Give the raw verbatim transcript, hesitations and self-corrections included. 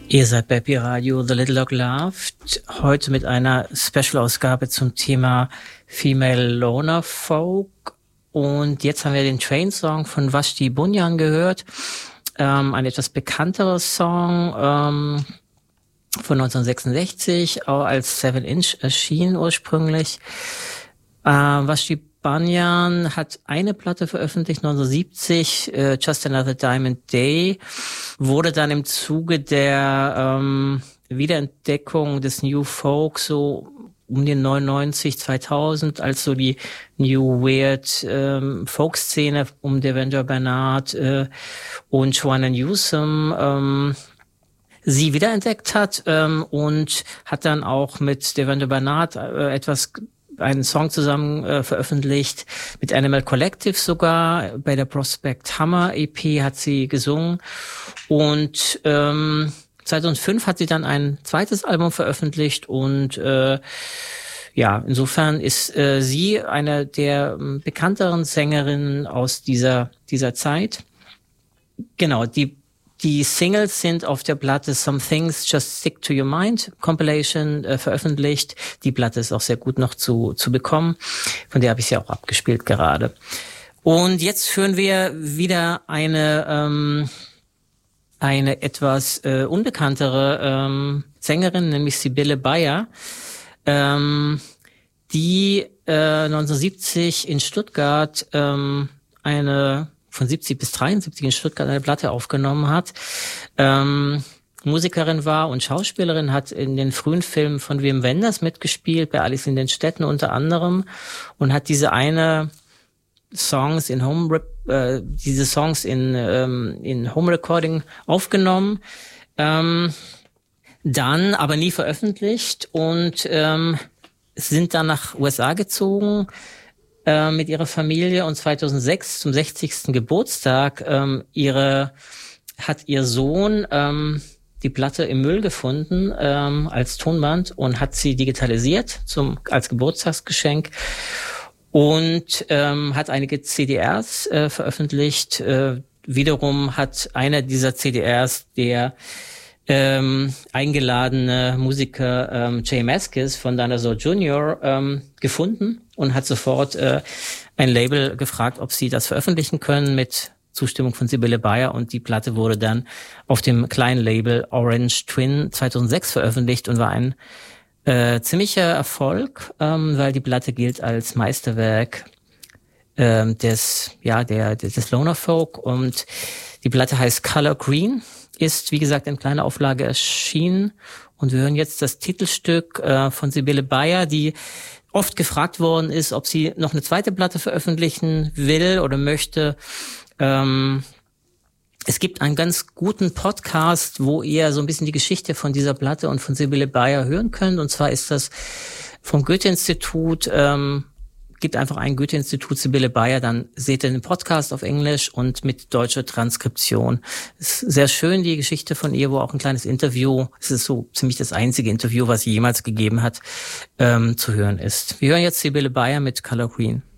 Ihr seid bei Pi-Radio The Little Dog Loved, heute mit einer Special-Ausgabe zum Thema Female Loner Folk. Und jetzt haben wir den Train-Song von Vashti Bunyan gehört, ähm, ein etwas bekannterer Song ähm, von neunzehnhundertsechsundsechzig, auch als Seven Inch erschien ursprünglich. Äh, Vashti Bunyan hat eine Platte veröffentlicht, neunzehnhundertsiebzig, äh, Just Another Diamond Day, wurde dann im Zuge der ähm, Wiederentdeckung des New Folk so um den neunundneunzig, zweitausend, als so die New Weird ähm, Folk-Szene um Devendra Bernard äh, und Joanna Newsom ähm, sie wiederentdeckt hat ähm, und hat dann auch mit Devendra Bernard äh, etwas einen Song zusammen äh, veröffentlicht, mit Animal Collective sogar, bei der Prospect Hammer E P hat sie gesungen und ähm, zweitausendfünf hat sie dann ein zweites Album veröffentlicht und äh, ja, insofern ist äh, sie eine der äh, bekannteren Sängerinnen aus dieser dieser Zeit. Genau, die Die Singles sind auf der Platte Some Things Just Stick to Your Mind Compilation äh, veröffentlicht. Die Platte ist auch sehr gut noch zu zu bekommen. Von der habe ich sie auch abgespielt gerade. Und jetzt hören wir wieder eine ähm, eine etwas äh, unbekanntere ähm, Sängerin, nämlich Sibylle Beyer, ähm, die äh, neunzehnhundertsiebzig in Stuttgart ähm, eine von siebzig bis dreiundsiebzig in Stuttgart eine Platte aufgenommen hat. Ähm, Musikerin war und Schauspielerin, hat in den frühen Filmen von Wim Wenders mitgespielt, bei Alice in den Städten unter anderem, und hat diese eine Songs in Home äh, diese Songs in ähm, in Home Recording aufgenommen, ähm, dann aber nie veröffentlicht und ähm, sind dann nach U S A gezogen mit ihrer Familie und zweitausendsechs zum sechzigsten Geburtstag ähm, ihre hat ihr Sohn ähm, die Platte im Müll gefunden ähm, als Tonband und hat sie digitalisiert zum als Geburtstagsgeschenk und ähm, hat einige C D Rs äh, veröffentlicht. Äh, wiederum hat einer dieser C D Rs der Ähm, eingeladene Musiker ähm, Jay Mascis von Dinosaur Junior ähm, gefunden und hat sofort äh, ein Label gefragt, ob sie das veröffentlichen können mit Zustimmung von Sibylle Beyer, und die Platte wurde dann auf dem kleinen Label Orange Twin zweitausendsechs veröffentlicht und war ein äh, ziemlicher Erfolg, ähm, weil die Platte gilt als Meisterwerk ähm, des ja der des Loner Folk, und die Platte heißt Color Green, ist, wie gesagt, in kleiner Auflage erschienen. Und wir hören jetzt das Titelstück äh, von Sibylle Beyer, die oft gefragt worden ist, ob sie noch eine zweite Platte veröffentlichen will oder möchte. Ähm, es gibt einen ganz guten Podcast, wo ihr so ein bisschen die Geschichte von dieser Platte und von Sibylle Beyer hören könnt. Und zwar ist das vom Goethe-Institut, ähm, gibt einfach ein Goethe-Institut Sibylle Beyer, dann seht ihr den Podcast auf Englisch und mit deutscher Transkription. Es ist sehr schön, die Geschichte von ihr, wo auch ein kleines Interview, es ist so ziemlich das einzige Interview, was sie jemals gegeben hat, ähm, zu hören ist. Wir hören jetzt Sibylle Beyer mit Color Green.